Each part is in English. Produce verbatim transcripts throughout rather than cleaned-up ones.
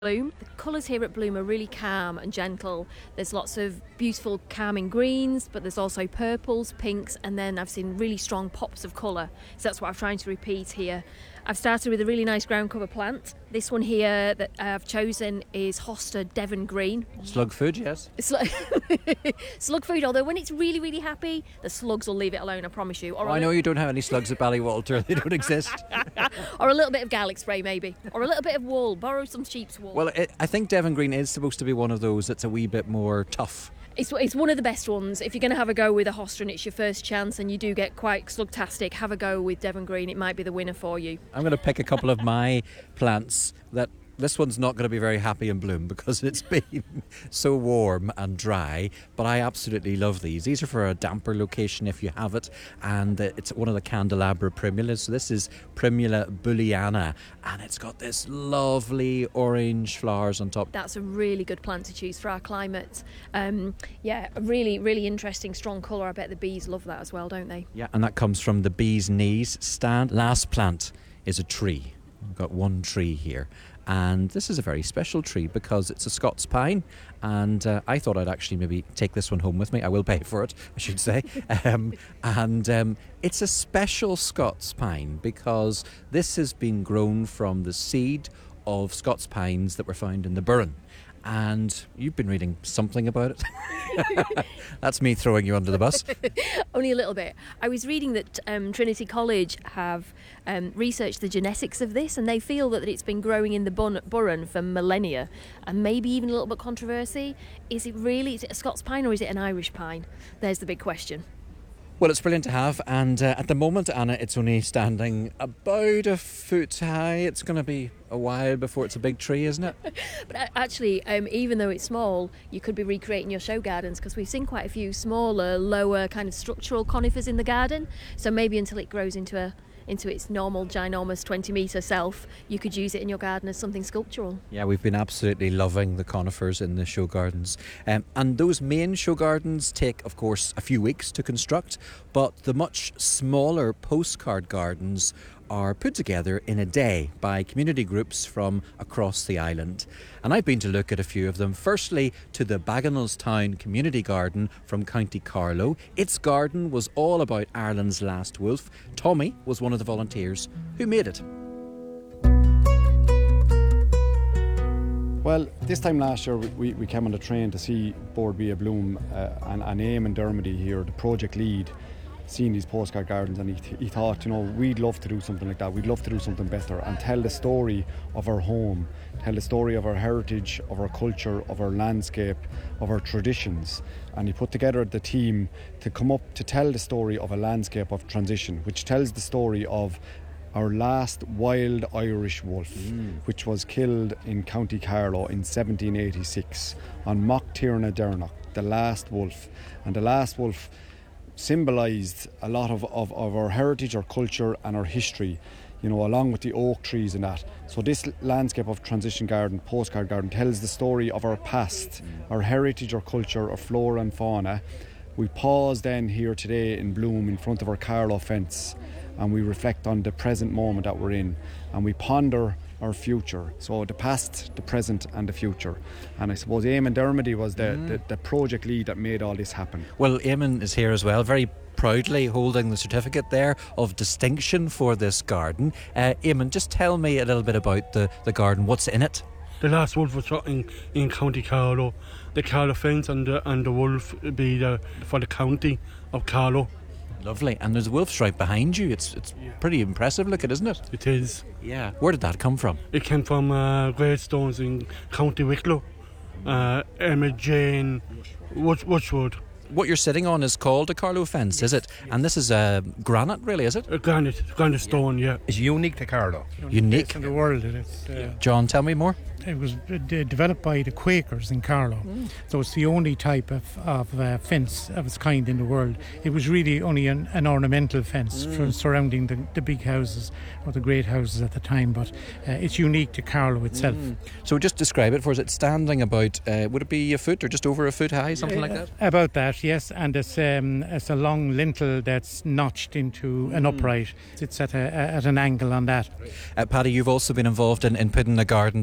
Bloom. The colours here at Bloom are really calm and gentle. There's lots of beautiful calming greens, but there's also purples, pinks, and then I've seen really strong pops of colour. So that's what I'm trying to repeat here. I've started with a really nice ground cover plant. This one here that I've chosen is Hosta Devon Green. Slug food, yes. Slug, slug food, although when it's really, really happy, the slugs will leave it alone, I promise you. Or oh, I know you don't have any slugs at Ballywalter. They don't exist. Or a little bit of garlic spray, maybe. Or a little bit of wool. Borrow some sheep's wool. Well, it, I think Devon Green is supposed to be one of those that's a wee bit more tough. It's, it's one of the best ones. If you're going to have a go with a Hosta and it's your first chance and you do get quite slugtastic, have a go with Devon Green. It might be the winner for you. I'm going to pick a couple of my plants that this one's not going to be very happy in bloom because it's been so warm and dry, but I absolutely love these. These are for a damper location if you have it, and it's one of the candelabra primulas. So this is Primula bulliana, and it's got this lovely orange flowers on top. That's a really good plant to choose for our climate. Um, yeah, a really, really interesting, strong colour. I bet the bees love that as well, don't they? Yeah, and that comes from the bee's knees stand. Last plant is a tree. We've got one tree here. And this is a very special tree because it's a Scots pine, and uh, I thought I'd actually maybe take this one home with me. I will pay for it, I should say. um, and um, it's a special Scots pine because this has been grown from the seed of Scots pines that were found in the Burren. And you've been reading something about it. That's me throwing you under the bus. Only a little bit. I was reading that um, Trinity College have um, researched the genetics of this, and they feel that it's been growing in the bun- Burren for millennia, and maybe even a little bit controversy. Is it really, is it a Scots pine or is it an Irish pine? There's the big question. Well, it's brilliant to have, and uh, at the moment, Anna, it's only standing about a foot high. It's going to be a while before it's a big tree, isn't it? But actually, um, even though it's small, you could be recreating your show gardens, because we've seen quite a few smaller, lower kind of structural conifers in the garden. So maybe until it grows into a into its normal ginormous twenty metre self, you could use it in your garden as something sculptural. Yeah, we've been absolutely loving the conifers in the show gardens. Um, and those main show gardens take, of course, a few weeks to construct, but the much smaller postcard gardens are put together in a day by community groups from across the island. And I've been to look at a few of them. Firstly, to the Bagenalstown Community Garden from County Carlow. Its garden was all about Ireland's last wolf. Tommy was one of the volunteers who made it. Well, this time last year we, we came on the train to see Bord Bia Bloom uh, and, and Eamon Dermody here, the project lead, seeing these postcard gardens, and he, he thought, you know, we'd love to do something like that. We'd love to do something better and tell the story of our home, tell the story of our heritage, of our culture, of our landscape, of our traditions. And he put together the team to come up to tell the story of a landscape of transition, which tells the story of our last wild Irish wolf, mm. which was killed in County Carlow in seventeen eighty-six on Mock Tierna Dernoch, the last wolf. And the last wolf symbolised a lot of, of, of our heritage, our culture and our history, you know, along with the oak trees and that. So this landscape of transition garden, postcard garden, tells the story of our past, our heritage, our culture, our flora and fauna. We pause then here today in Bloom in front of our Carlow fence, and we reflect on the present moment that we're in, and we ponder our future. So the past, the present and the future. And I suppose Eamon Dermody was the, mm. the, the project lead that made all this happen. Well, Eamon is here as well, very proudly holding the certificate there of distinction for this garden. Uh, Eamon, just tell me a little bit about the, the garden. What's in it? The last wolf was shot in, in County Carlow. The Carlow fence and the, and the wolf be the, for the county of Carlow. Lovely. And there's a wolf right behind you. It's it's yeah. pretty impressive looking, isn't it? It is. Yeah. Where did that come from? It came from uh, Greatstones in County Wicklow. Uh, Emma Jane Woods- Woodswood. What you're sitting on is called a Carlow fence, yes, is it? Yes. And this is uh, granite, really, is it? A granite, granite stone, yeah. yeah. It's unique to Carlow. Unique? In the world, it is. Uh, yeah. John, tell me more. It was d- developed by the Quakers in Carlow. Mm. So it's the only type of, of uh, fence of its kind in the world. It was really only an, an ornamental fence mm. for surrounding the, the big houses or the great houses at the time, but uh, it's unique to Carlow itself. Mm. So just describe it for us. It's standing about, uh, would it be a foot or just over a foot high, something uh, like that? About that, yes. And it's, um, it's a long lintel that's notched into mm. an upright. It's at, a, at an angle on that. Uh, Paddy, you've also been involved in, in putting a garden together.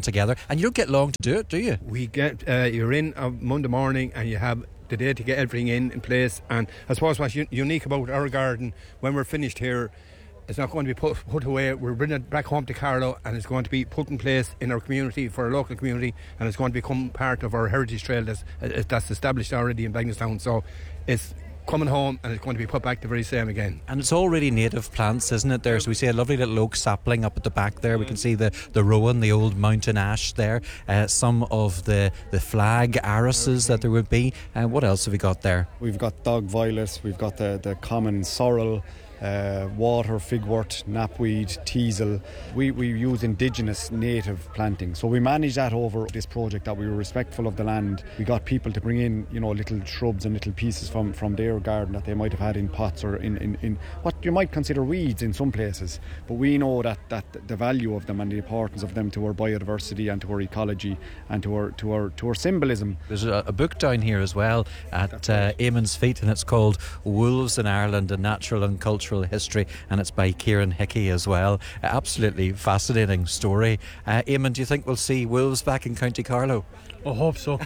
And you don't get long to do it, do you? We get, uh, you're in on Monday morning and you have the day to get everything in, in place. And I suppose what's un- unique about our garden, when we're finished here, it's not going to be put, put away. We're bringing it back home to Carlow, and it's going to be put in place in our community, for our local community, and it's going to become part of our heritage trail that's, uh, that's established already in Bagenalstown. So it's coming home and it's going to be put back the very same again. And it's all really native plants, isn't it? There, so we see a lovely little oak sapling up at the back there. We can see the, the rowan, the old mountain ash there. Uh, some of the, the flag irises that there would be. Uh, what else have we got there? We've got dog violet, we've got the, the common sorrel, uh, water, figwort, knapweed, teasel. We, we use indigenous native planting. So we managed that over this project, that we were respectful of the land. We got people to bring in, you know, little shrubs and little pieces from, from their garden that they might have had in pots or in, in, in what you might consider weeds in some places. But we know that, that the value of them and the importance of them to our biodiversity and to our ecology and to our to our to our symbolism. There's a, a book down here as well at uh, Eamon's feet, and it's called Wolves in Ireland, a Natural and Cultural History, and it's by Kieran Hickey as well. Uh, absolutely fascinating story. Uh, Eamon, do you think we'll see wolves back in County Carlow? I hope so.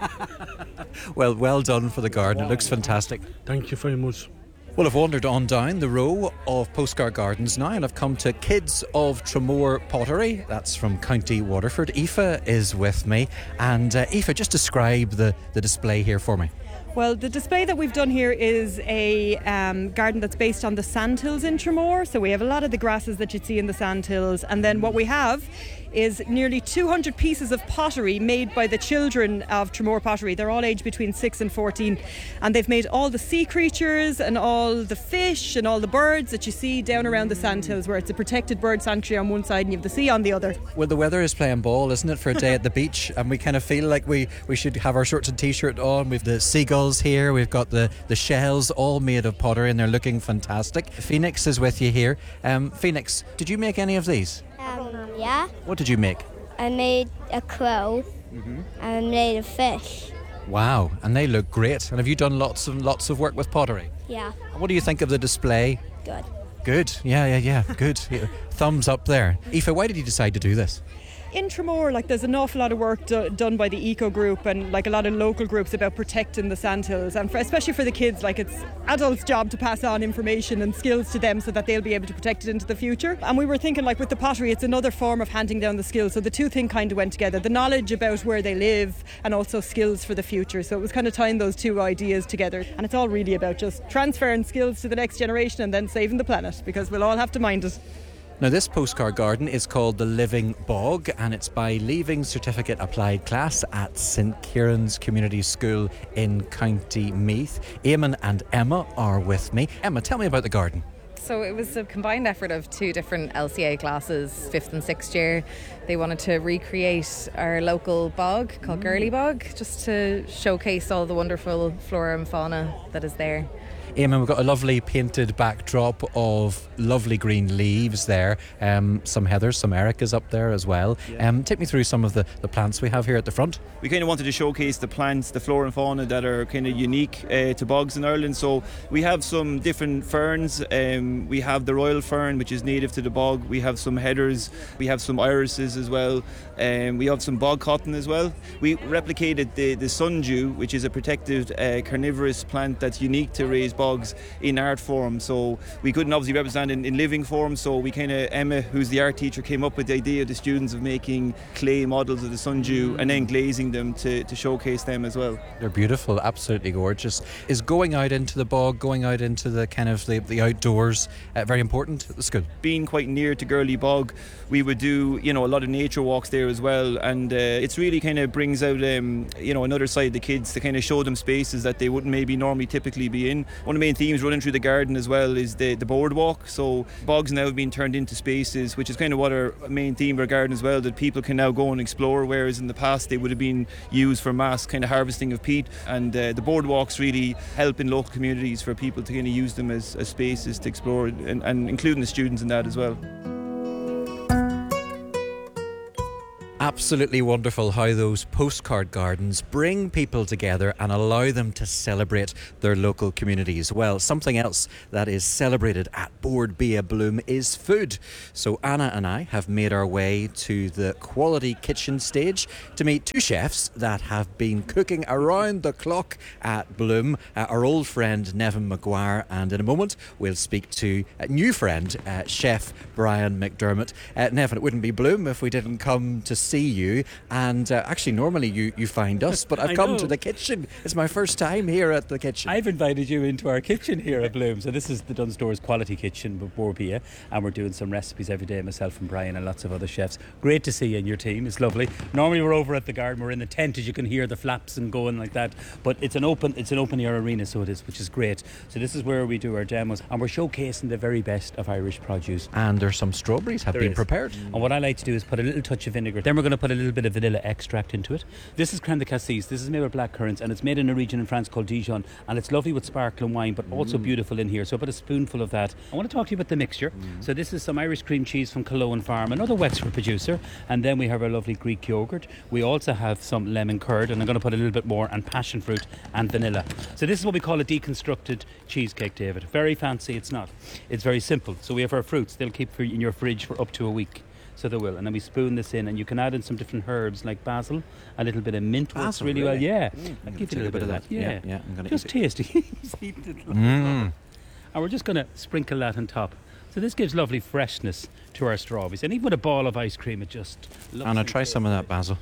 Well, well done for the garden. It looks fantastic. Thank you very much. Well, I've wandered on down the row of postcard gardens now, and I've come to Kids of Tramore Pottery. That's from County Waterford. Aoife is with me. And uh, Aoife, just describe the, the display here for me. Well, the display that we've done here is a um, garden that's based on the sandhills in Tramore. So we have a lot of the grasses that you'd see in the sandhills. And then what we have is nearly two hundred pieces of pottery made by the children of Tramore Pottery. They're all aged between six and fourteen. And they've made all the sea creatures and all the fish and all the birds that you see down around the sandhills, where it's a protected bird sanctuary on one side and you have the sea on the other. Well, the weather is playing ball, isn't it, for a day at the beach? And we kind of feel like we, we should have our shorts and t-shirt on. We've the seagulls here. We've got the, the shells all made of pottery, and they're looking fantastic. Phoenix is with you here. Um, Phoenix, did you make any of these? Um, yeah. What did you make? I made a crow Mm-hmm. and I made a fish. Wow, and they look great. And have you done lots and lots of work with pottery? Yeah, What do you think of the display? good. Good, yeah, yeah, yeah, good. Yeah. Thumbs up there. Aoife, why did you decide to do this? In Tramore, like, there's an awful lot of work do- done by the Eco Group and like a lot of local groups about protecting the sandhills, and for, especially for the kids, like, it's adults' job to pass on information and skills to them so that they'll be able to protect it into the future. And we were thinking, like, with the pottery, it's another form of handing down the skills, so the two things kind of went together, the knowledge about where they live and also skills for the future. So it was kind of tying those two ideas together, and it's all really about just transferring skills to the next generation and then saving the planet, because we'll all have to mind it. Now, this postcard garden is called The Living Bog, and it's by Leaving Certificate Applied Class at St Kieran's Community School in County Meath. Eamon and Emma are with me. Emma, tell me about the garden. So it was a combined effort of two different L C A classes, fifth and sixth year. They wanted to recreate our local bog called Gurley Bog, just to showcase all the wonderful flora and fauna that is there. Eamon, we've got a lovely painted backdrop of lovely green leaves there, um, some heathers, some ericas up there as well. Yeah. Um, take me through some of the, the plants we have here at the front. We kind of wanted to showcase the plants, the flora and fauna that are kind of unique uh, to bogs in Ireland. So we have some different ferns. Um, we have the royal fern, which is native to the bog. We have some heathers. We have some irises as well. Um, we have some bog cotton as well. We replicated the, the sundew, which is a protected uh, carnivorous plant that's unique to raised bogs in art form. So we couldn't obviously represent in, in living form. So we kind of, Emma, who's the art teacher, came up with the idea of the students of making clay models of the sundew and then glazing them to, to showcase them as well. They're beautiful, absolutely gorgeous. Is going out into the bog, going out into the kind of the, the outdoors, uh, very important at the school? Being quite near to Gurley Bog, we would do, you know, a lot of nature walks there as well, and uh, it's really kind of brings out, um, you know, another side of the kids to kind of show them spaces that they wouldn't maybe normally typically be in. One of the main themes running through the garden as well is the, the boardwalk. So bogs now have been turned into spaces, which is kind of what our main theme of our garden as well, that people can now go and explore, whereas in the past they would have been used for mass kind of harvesting of peat. And uh, the boardwalks really help in local communities for people to kind of use them as, as spaces to explore, and, and including the students in that as well. Absolutely wonderful how those postcard gardens bring people together and allow them to celebrate their local communities. Well, something else that is celebrated at Bord Bia Bloom is food. So Anna and I have made our way to the Quality Kitchen stage to meet two chefs that have been cooking around the clock at Bloom. Uh, our old friend Nevin Maguire, and in a moment we'll speak to a new friend, uh, Chef Brian McDermott. Uh, Nevin, it wouldn't be Bloom if we didn't come to see you, and uh, actually normally you, you find us, but I've come know. to the kitchen. It's my first time here at the kitchen. I've invited you into our kitchen here at Bloom. So this is the Dunstores Quality Kitchen with Bord Bia, and we're doing some recipes every day, myself and Brian and lots of other chefs. Great to see you and your team. It's lovely. Normally we're over at the garden, we're in the tent, as you can hear the flaps and going like that, but it's an open it's an open air arena, so it is, which is great. So this is where we do our demos, and we're showcasing the very best of Irish produce. And there's some strawberries have there been is. prepared. Mm. And what I like to do is put a little touch of vinegar. Then we're going to put a little bit of vanilla extract into it. This is crème de cassis. This is made with black currants, and it's made in a region in France called Dijon, and it's lovely with sparkling wine, but also mm. beautiful in here. So put a spoonful of that. I want to talk to you about the mixture. Mm. So this is some Irish cream cheese from Cologne Farm, another Wexford producer, and then we have our lovely Greek yogurt. We also have some lemon curd, and I'm going to put a little bit more, and passion fruit and vanilla. So this is what we call a deconstructed cheesecake, David. Very fancy, it's not. It's very simple. So we have our fruits. They'll keep in your fridge for up to a week. So they will, and then we spoon this in, and you can add in some different herbs like basil, a little bit of mint basil, works really, really? well. Yeah, mm, I'll give you a little bit of that. Yeah, yeah, yeah I'm gonna just tasty. mm. And we're just going to sprinkle that on top. So this gives lovely freshness to our strawberries, and even with a ball of ice cream, it just looks. Anna, try some of that basil.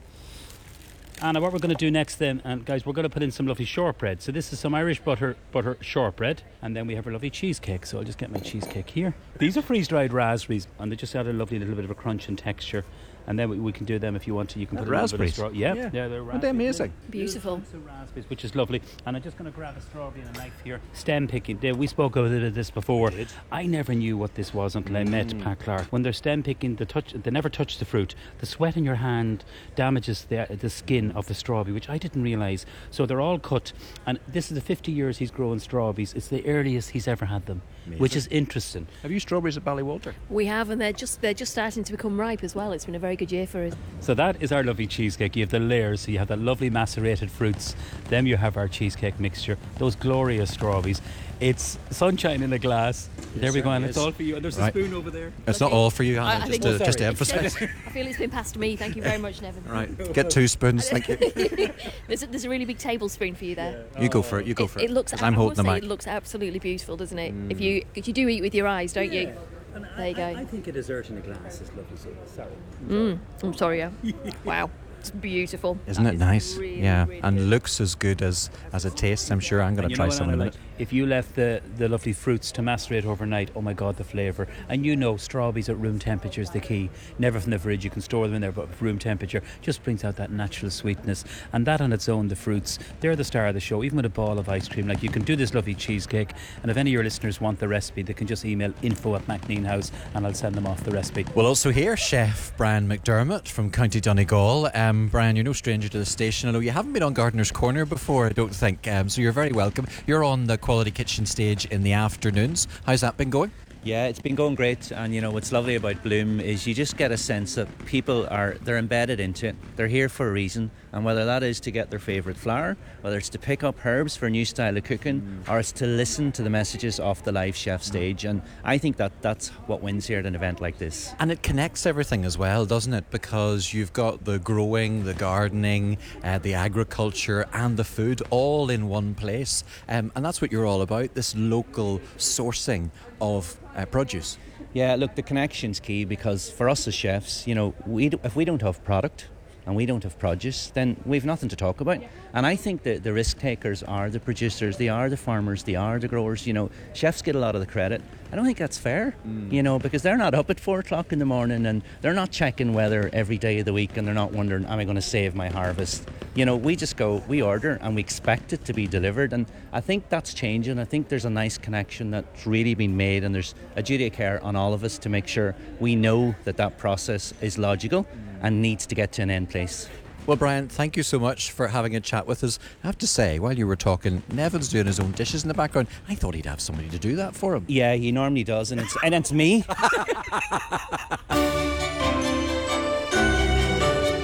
Anna, what we're going to do next then, and guys, we're going to put in some lovely shortbread. So this is some Irish butter butter shortbread, and then we have our lovely cheesecake. So I'll just get my cheesecake here. These are freeze-dried raspberries, and they just add a lovely little bit of a crunch and texture. And then we, we can do them if you want to. You can put a raspberries. Little bit of straw. Yeah, yeah, yeah, they're raspberries. They're amazing. Beautiful. Raspberries, which is lovely. And I'm just going to grab a strawberry and a knife here. Stem picking. We spoke about this before. I never knew what this was until mm. I met Pat Clark. When they're stem picking, they touch. They never touch the fruit. The sweat in your hand damages the the skin of the strawberry, which I didn't realise. So they're all cut. And this is the fifty years he's growing strawberries. It's the earliest he's ever had them, amazing. Which is interesting. Have you strawberries at Ballywalter? We have, and they're just they're just starting to become ripe as well. It's been a very good year for us. So that is our lovely cheesecake. You have the layers, so you have the lovely macerated fruits. Then you have our cheesecake mixture, those glorious strawberries. It's sunshine in a glass. Yes, there we go, and it's all for you. And there's right. a spoon over there. It's not all for you, Anna, I, I just, to, oh, just to emphasise. I feel it's been passed to me. Thank you very much, Nevin. Right, get two spoons, thank you. there's, a, there's a really big tablespoon for you there. Yeah. You go for it, you go it, for it. It looks, I'm holding the mic. It looks absolutely beautiful, doesn't it? Mm. If you, cause you do eat with your eyes, don't yeah. you? And there you go. I, I think a dessert in a glass is lovely. So sorry. Mm. I'm sorry, yeah. Wow. It's beautiful. Isn't that it nice? Is really, yeah, really and good. looks as good as, as it tastes. I'm sure I'm going to try some in a minute. If you left the, the lovely fruits to macerate overnight, oh my God, the flavour. And you know, strawberries at room temperature is the key. Never from the fridge. You can store them in there, but room temperature just brings out that natural sweetness. And that on its own, the fruits, they're the star of the show. Even with a ball of ice cream, like you can do this lovely cheesecake. And if any of your listeners want the recipe, they can just email info at Macneen House, and I'll send them off the recipe. We'll also hear Chef Brian McDermott from County Donegal. Um, Brian, you're no stranger to the station. I know you haven't been on Gardener's Corner before, I don't think, um, so you're very welcome. You're on the Quality Kitchen stage in the afternoons. How's that been going? Yeah, it's been going great, and you know what's lovely about Bloom is you just get a sense that people are they're embedded into it. They're here for a reason, and whether that is to get their favourite flower, whether it's to pick up herbs for a new style of cooking, mm. or it's to listen to the messages off the live chef stage, and I think that that's what wins here at an event like this. And it connects everything as well, doesn't it? Because you've got the growing, the gardening, uh, the agriculture, and the food all in one place, um, and that's what you're all about. This local sourcing of uh, produce. Yeah, look, the connection's key, because for us as chefs, you know, we do, if we don't have product and we don't have produce, then we've nothing to talk about. And I think that the risk takers are the producers, they are the farmers, they are the growers. You know, chefs get a lot of the credit. I don't think that's fair, mm. you know, because they're not up at four o'clock in the morning, and they're not checking weather every day of the week, and they're not wondering, am I going to save my harvest? You know, we just go, we order, and we expect it to be delivered. And I think that's changing. I think there's a nice connection that's really been made, and there's a duty of care on all of us to make sure we know that that process is logical mm. and needs to get to an end place. Well, Brian, thank you so much for having a chat with us. I have to say, while you were talking, Nevin's doing his own dishes in the background. I thought he'd have somebody to do that for him. Yeah, he normally does, and it's and it's me.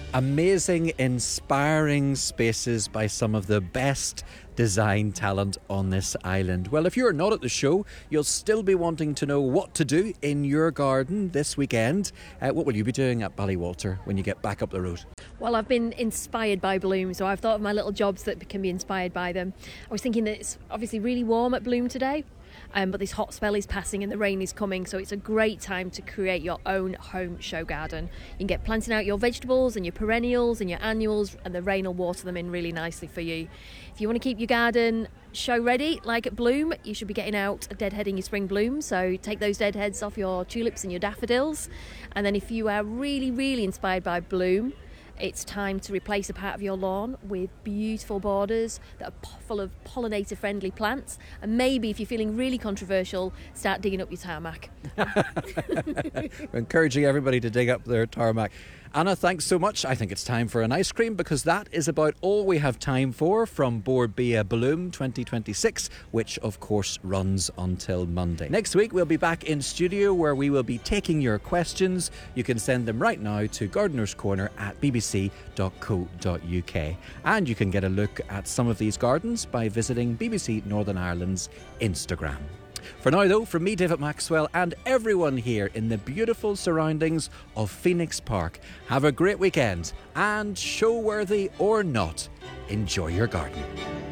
Amazing, inspiring spaces by some of the best design talent on this island. Well, if you're not at the show, you'll still be wanting to know what to do in your garden this weekend. Uh, what will you be doing at Ballywalter when you get back up the road? Well, I've been inspired by Bloom, so I've thought of my little jobs that can be inspired by them. I was thinking that it's obviously really warm at Bloom today. Um, but this hot spell is passing and the rain is coming, so it's a great time to create your own home show garden. You can get planting out your vegetables and your perennials and your annuals, and the rain will water them in really nicely for you. If you want to keep your garden show ready, like at Bloom, you should be getting out deadheading your spring bloom, so take those deadheads off your tulips and your daffodils. And then if you are really, really inspired by Bloom, it's time to replace a part of your lawn with beautiful borders that are full of pollinator-friendly plants. And maybe, if you're feeling really controversial, start digging up your tarmac. We're encouraging everybody to dig up their tarmac. Anna, thanks so much. I think it's time for an ice cream, because that is about all we have time for from Bord Bia Bloom twenty twenty-six, which of course runs until Monday. Next week we'll be back in studio where we will be taking your questions. You can send them right now to gardeners corner at b b c dot co dot u k, and you can get a look at some of these gardens by visiting B B C Northern Ireland's Instagram. For now, though, from me, David Maxwell, and everyone here in the beautiful surroundings of Phoenix Park, have a great weekend, and show-worthy or not, enjoy your garden.